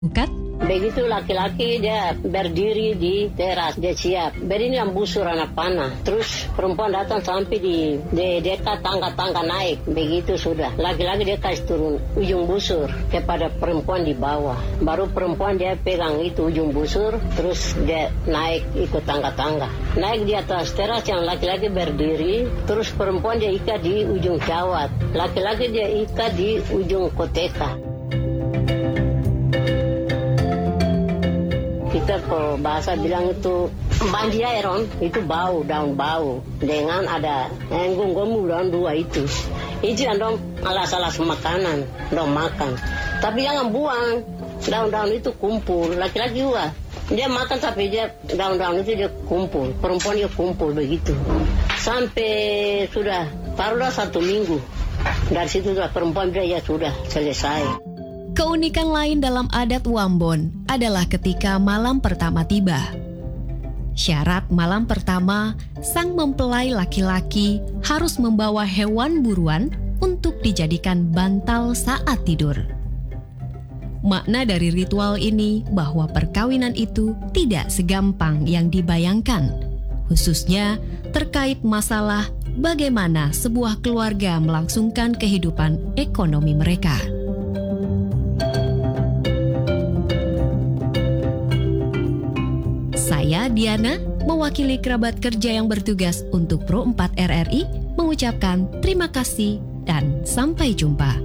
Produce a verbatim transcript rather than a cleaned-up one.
Bukan? Begitu laki-laki dia berdiri di teras, dia siap. Berdiri yang busur anak panah. Terus perempuan datang sampai di, di dekat tangga-tangga naik. Begitu sudah. Laki-laki dia kasih turun ujung busur kepada perempuan di bawah. Baru perempuan dia pegang itu ujung busur, terus dia naik ikut tangga-tangga. Naik di atas teras yang laki-laki berdiri, terus perempuan dia ikat di ujung cawat. Laki-laki dia ikat di ujung koteka. Kita kalau bahasa bilang itu bandia eron, itu bau, daun bau. Dengan ada enggung gomu daun dua itu. Itu yang dong alas-alas makanan, dong makan. Tapi jangan buang, daun-daun itu kumpul. Laki-laki juga, dia makan tapi dia daun-daun itu dia kumpul. Perempuan dia kumpul begitu. Sampai sudah, taruhlah satu minggu. Dari situ sudah perempuan dia ya sudah selesai. Keunikan lain dalam adat Wambon adalah ketika malam pertama tiba. Syarat malam pertama, sang mempelai laki-laki harus membawa hewan buruan untuk dijadikan bantal saat tidur. Makna dari ritual ini bahwa perkawinan itu tidak segampang yang dibayangkan, khususnya terkait masalah bagaimana sebuah keluarga melangsungkan kehidupan ekonomi mereka. Saya, Diana, mewakili kerabat kerja yang bertugas untuk Pro empat R R I, mengucapkan terima kasih dan sampai jumpa.